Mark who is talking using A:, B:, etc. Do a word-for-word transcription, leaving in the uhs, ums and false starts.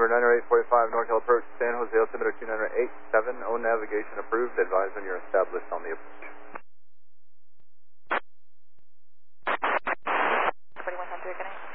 A: nine eight four five, NorCal approach, San Jose, altimeter two nine eight seven, O navigation approved, advise when you're established on the approach.
B: forty-one hundred, good night.